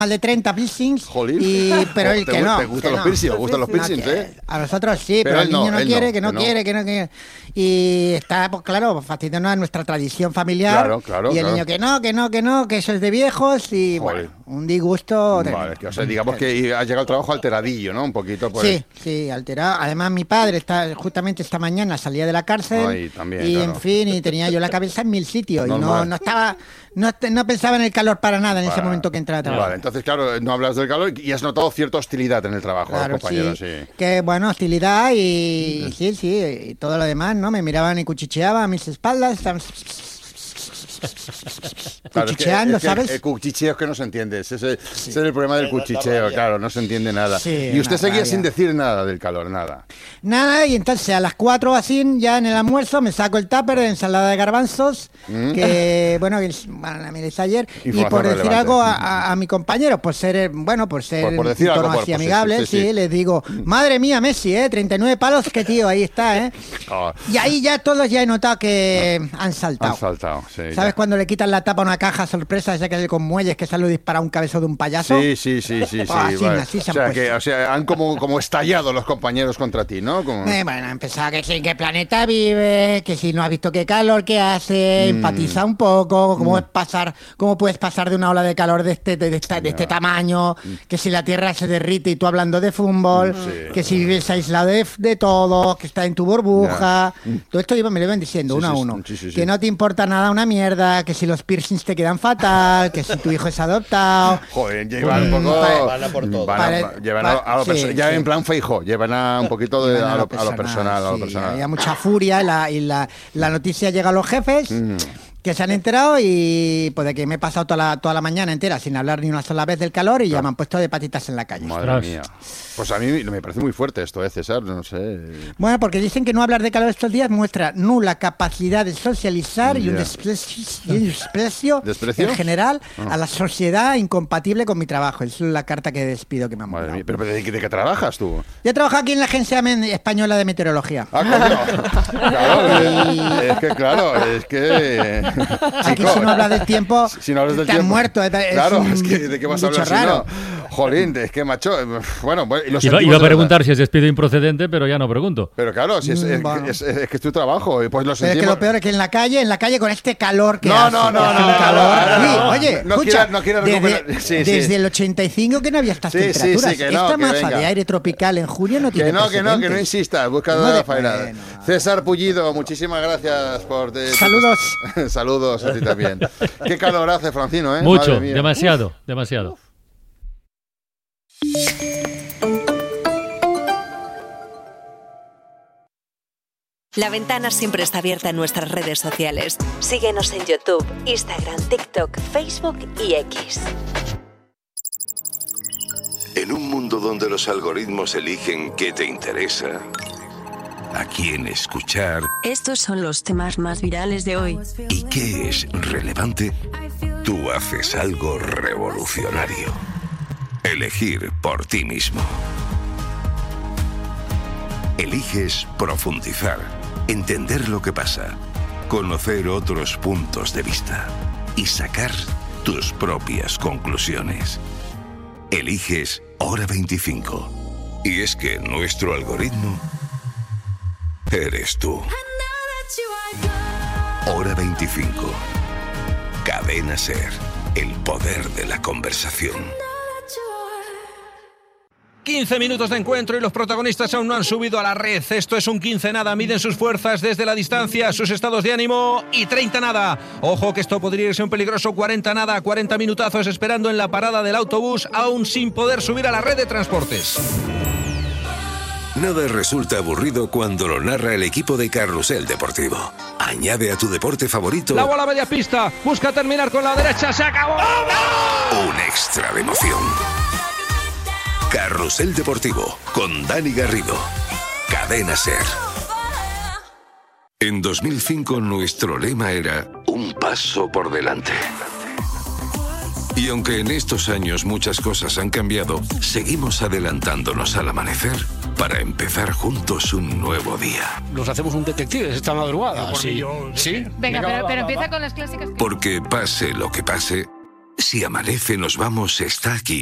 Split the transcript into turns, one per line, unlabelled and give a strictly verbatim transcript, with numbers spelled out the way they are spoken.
de treinta piercings.
Jolín.
Y, pero el
¿Te,
que no.
¿Te gustan
que
los
no.
piercings? ¿Te gustan los piercings,
no,
eh?
A nosotros sí, pero,
pero
el niño
no,
no quiere,
no,
que no
que no.
quiere, que no quiere. Y está, pues claro, fastidiándonos a nuestra tradición familiar.
Claro, claro,
y el
claro.
niño que no, que no, que no, que eso es de viejos. Y
Joder.
bueno, un disgusto.
Vale, que, o sea, digamos que has llegado al trabajo alteradillo, ¿no? Un poquito, pues.
Sí, sí, alterado. Además, mi padre está justamente esta mañana salía de la cárcel.
Ay, también,
y
claro.
en fin, y tenía yo la cabeza en mil sitios. Y no,
Normal.
no estaba, no, no pensaba en el calor para nada en ese
Vale.
momento que entraba a trabajar.
Vale, entonces, claro, no hablas del calor y has notado cierta hostilidad en el trabajo,
Claro,
los compañeros, sí.
sí. Que bueno, hostilidad y sí, sí, y todo lo demás, ¿no? Me miraban y cuchicheaban a mis espaldas, estaban
Claro, es que-
cuchicheando,
es que
¿sabes?
El, el cuchicheo es que no se entiende. Ese, ese es el problema del cuchicheo, claro, no se entiende nada.
Sí,
y usted
una
seguía
rabia.
sin decir nada del calor, nada.
Nada, y entonces a las cuatro así, ya en el almuerzo, me saco el tupper de ensalada de garbanzos,
Mm.
que, bueno, que es- bueno, la miré ayer, y
Información
por decir
relevante.
algo a, a- a mi compañero, por ser, eh, bueno, por ser
Por- por decir
un
algo,
tono
por-
así
pues sí,
amigable,
sí,
sí,
sí, sí.
les digo, madre mía, Messi, ¿eh? treinta y nueve palos, que tío, ahí está, ¿eh?
Oh,
Y ahí ya todos ya he notado que han saltado.
han saltado, sí. ya.
¿Sabes cuando le quitan la tapa a una caja sorpresa, esa que con muelles que sale disparado un cabezo de un payaso?
Sí, sí, sí, sí, sí.
Ah, así,
vale.
así se
o
han
sea, que,
puesto.
o sea, han como, como estallado los compañeros contra ti, ¿no? Como...
Eh, bueno, empezaba que sí, en qué planeta vive, que si no has visto qué calor que hace,
Mm.
empatiza un poco, cómo es pasar, cómo puedes pasar de una ola de calor de este, de, esta- de este tamaño, que si la tierra se derrite y tú hablando de fútbol,
Sí.
que si vives aislado de, de todo, que estás en tu burbuja, todo esto iba- me lo iban diciendo
Sí,
uno
sí,
a uno,
sí, sí, sí.
que no te importa nada una mierda, que si los piercings te quedan fatal, que si tu hijo es adoptado.
Joder, llevan un poco...
Vale.
Van a por todo.
van a-
Vale,
llevan a, a lo
sí,
perso- ya
sí.
en plan Feijóo, llevan a un poquito de,
Iban
a, lo, a lo personal, a lo
sí,
personal.
Había mucha furia y la, y la, la noticia llega a los jefes
Mm.
que se han enterado y pues de que me he pasado toda la, toda la mañana entera sin hablar ni una sola vez del calor y ya me han puesto de patitas en la calle.
Madre
Ostras.
mía. Pues a mí me parece muy fuerte esto, ¿eh, César? No sé.
Bueno, porque dicen que no hablar de calor estos días muestra nula capacidad de socializar y un
Ya.
desprecio, y un desprecio,
¿Desprecio?
en general
Ah.
a la sociedad incompatible con mi trabajo. Esa es la carta que despido que me han
Madre
mandado.
mía. ¿Pero de, qué- de qué trabajas tú?
Yo trabajo aquí en la Agencia Men- Española de Meteorología.
Ah, coño. Claro, es, es que claro, es que...
Aquí
Chico,
si no hablas del tiempo,
si no hablas del
te has
tiempo.
muerto. Es, es
Claro,
un
es que ¿de qué vas a
bicho
hablar si
raro.
no? Jolín, es que macho, bueno, bueno, y lo
Iba,
sentimos
iba a
de
preguntar
verdad.
si es despido improcedente, pero ya no pregunto.
Pero claro, si es, es,
Mm, bueno.
es- es- es que es tu trabajo, y pues lo
Pero es
sentimos.
que lo peor es que en la calle, en la calle con este calor que
No,
hace.
no, no,
que hace
no,
un
no,
calor.
no, no,
Sí,
no.
oye,
No
escucha,
quiera- no quiera
desde,
recuperar- sí, sí.
desde el ochenta y cinco que no había estas
Sí, sí,
temperaturas.
sí, que no,
Esta
que
masa
venga.
de aire tropical en julio no tiene
Que no, que no, que no
precedentes.
insista, busca
No de-
la faena.
bueno.
César Pullido, muchísimas gracias por... de-
Saludos.
Saludos a ti también. Qué calor hace, Francino, ¿eh?
Mucho,
Madre mía.
demasiado, demasiado.
La ventana siempre está abierta en nuestras redes sociales. Síguenos en YouTube, Instagram, TikTok, Facebook y X.
En un mundo donde los algoritmos eligen qué te interesa, a quién escuchar
Estos son los temas más virales de hoy.
y qué es relevante, tú haces algo revolucionario. Elegir por ti mismo. Eliges profundizar, entender lo que pasa, conocer otros puntos de vista y sacar tus propias conclusiones. Eliges Hora veinticinco. Y es que nuestro algoritmo eres tú. Hora veinticinco. Cadena Ser. El poder de la conversación.
quince minutos de encuentro y los protagonistas aún no han subido a la red. Esto es un quince nada. Miden sus fuerzas desde la distancia, sus estados de ánimo y treinta nada. Ojo que esto podría irse un peligroso cuarenta nada. cuarenta minutazos esperando en la parada del autobús aún sin poder subir a la red de transportes.
Nada resulta aburrido cuando lo narra el equipo de Carrusel Deportivo. Añade a tu deporte favorito
La bola a media pista. Busca terminar con la derecha. Se acabó.
un extra de emoción. Carrusel Deportivo con Dani Garrido. Cadena Ser. En dos mil cinco nuestro lema era un paso por delante. Y aunque en estos años muchas cosas han cambiado, seguimos adelantándonos al amanecer para empezar juntos un nuevo día.
Nos hacemos un detective esta madrugada. Sí. ¿Sí?
Venga,
va,
pero,
va,
pero
va,
empieza
va.
con las clásicas.
Porque pase lo que pase, Si amanece, nos vamos está aquí.